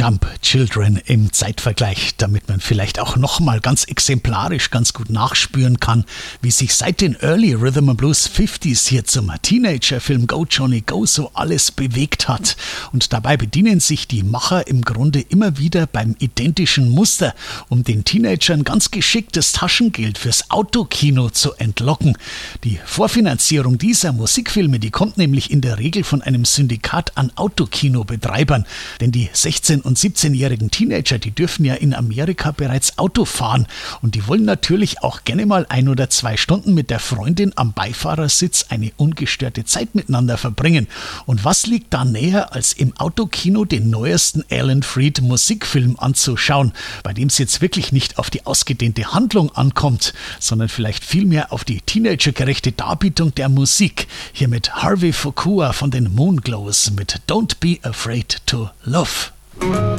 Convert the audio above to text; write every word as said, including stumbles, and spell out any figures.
Jump Children im Zeitvergleich, damit man vielleicht auch nochmal ganz exemplarisch ganz gut nachspüren kann, wie sich seit den Early Rhythm and Blues fünfziger hier zum Teenager-Film Go Johnny Go so alles bewegt hat. Und dabei bedienen sich die Macher im Grunde immer wieder beim identischen Muster, um den Teenagern ganz geschicktes Taschengeld fürs Autokino zu entlocken. Die Vorfinanzierung dieser Musikfilme, die kommt nämlich in der Regel von einem Syndikat an Autokinobetreibern. Denn die sechzehn- und siebzehnjährigen Teenager, die dürfen ja in Amerika bereits Auto fahren. Und die wollen natürlich auch gerne mal ein oder zwei Stunden mit der Freundin am Beifahrersitz eine ungestörte Zeit miteinander verbringen. Und was liegt da näher, als im Autokino den neuesten Alan Freed Musikfilm anzuschauen, bei dem es jetzt wirklich nicht auf die ausgedehnte Handlung ankommt, sondern vielleicht vielmehr auf die teenagergerechte Darbietung der Musik. Hier mit Harvey Fukua von den Moonglows mit Don't Be Afraid to Love.